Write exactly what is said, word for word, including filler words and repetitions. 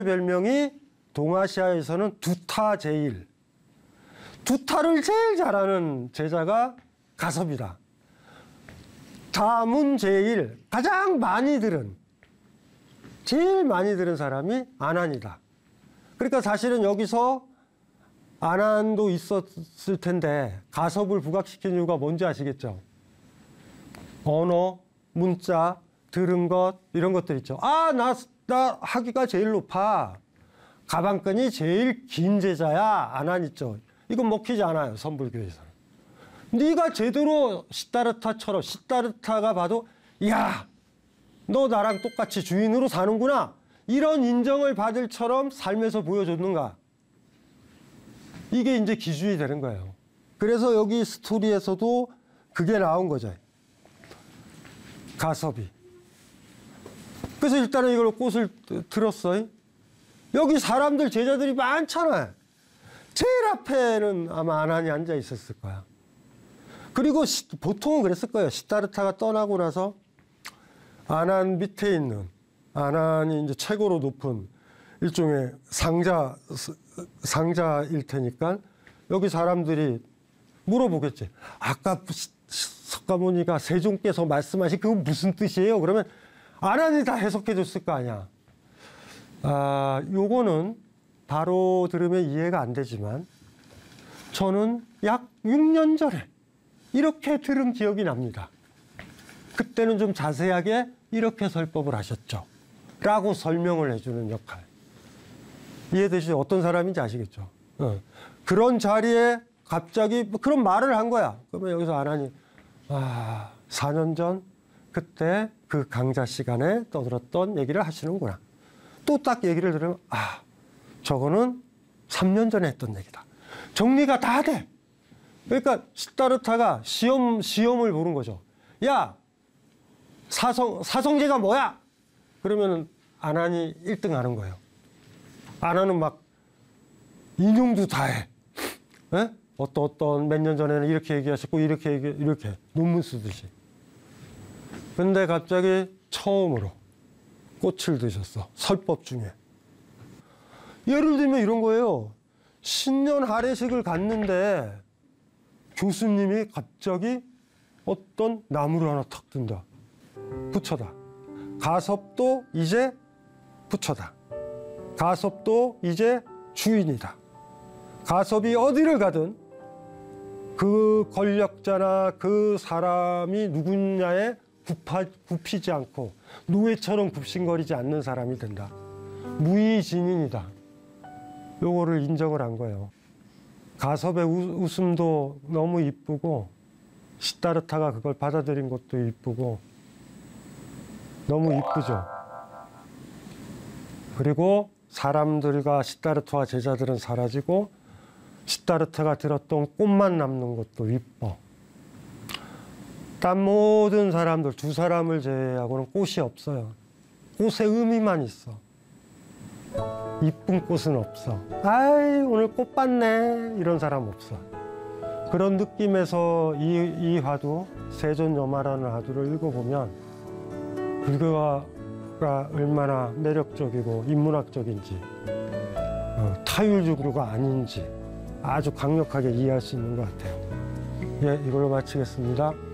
별명이 동아시아에서는 두타제일. 두타를 제일 잘하는 제자가 가섭이다. 다문제일, 가장 많이 들은, 제일 많이 들은 사람이 안한이다. 그러니까 사실은 여기서 안한도 있었을 텐데 가섭을 부각시킨 이유가 뭔지 아시겠죠? 언어, 문자, 들은 것, 이런 것들 있죠. 아, 나, 나 학위가 제일 높아. 가방끈이 제일 긴 제자야. 안한 있죠. 이건 먹히지 않아요, 선불교에서는. 네가 제대로 시다르타처럼, 시다르타가 봐도 야, 너 나랑 똑같이 주인으로 사는구나. 이런 인정을 받을처럼 삶에서 보여줬는가. 이게 이제 기준이 되는 거예요. 그래서 여기 스토리에서도 그게 나온 거죠. 가섭이. 그래서 일단은 이걸 꽃을 들었어요. 여기 사람들, 제자들이 많잖아요. 제일 앞에는 아마 안한이 앉아 있었을 거야. 그리고 시, 보통은 그랬을 거예요. 시다르타가 떠나고 나서 안한 밑에 있는, 안한이 이제 최고로 높은 일종의 상자, 상자일 테니까 여기 사람들이 물어보겠지. 아까 석가모니가 세종께서 말씀하신 그건 무슨 뜻이에요? 그러면 안한이 다 해석해 줬을 거 아니야. 아, 요거는 바로 들으면 이해가 안 되지만 저는 약 육 년 전에 이렇게 들은 기억이 납니다. 그때는 좀 자세하게 이렇게 설법을 하셨죠. 라고 설명을 해주는 역할. 이해되시죠? 어떤 사람인지 아시겠죠? 어. 그런 자리에 갑자기 그런 말을 한 거야. 그러면 여기서 안한이 아, 사 년 전 그때 그 강좌 시간에 떠들었던 얘기를 하시는구나. 또 딱 얘기를 들으면 아, 저거는 삼 년 전에 했던 얘기다. 정리가 다 돼. 그러니까 시다르타가 시험, 시험을 보는 거죠. 야, 사성, 사성제가 뭐야? 그러면 안한이 일 등 하는 거예요. 안한은 막 인용도 다 해. 에? 어떤 어떤 몇 년 전에는 이렇게 얘기하셨고 이렇게 얘기, 이렇게 논문 쓰듯이. 근데 갑자기 처음으로 꽃을 드셨어. 설법 중에. 예를 들면 이런 거예요. 신년 할애식을 갔는데 교수님이 갑자기 어떤 나무를 하나 탁 든다. 부처다. 가섭도 이제 부처다. 가섭도 이제 주인이다. 가섭이 어디를 가든 그 권력자나 그 사람이 누구냐에 굽하, 굽히지 않고 노예처럼 굽신거리지 않는 사람이 된다. 무의진인이다. 요거를 인정을 한 거예요. 가섭의 우, 웃음도 너무 이쁘고 시다르타가 그걸 받아들인 것도 이쁘고 너무 이쁘죠. 그리고 사람들과 시다르타와 제자들은 사라지고 시다르타가 들었던 꽃만 남는 것도 이뻐. 딴 모든 사람들, 두 사람을 제외하고는 꽃이 없어요. 꽃의 의미만 있어. 이쁜 꽃은 없어. 아이, 오늘 꽃 봤네. 이런 사람 없어. 그런 느낌에서 이, 이 화두, 세존여마라는 화두를 읽어보면 불교가 얼마나 매력적이고 인문학적인지, 어, 타율주구가 아닌지 아주 강력하게 이해할 수 있는 것 같아요. 예, 이걸로 마치겠습니다.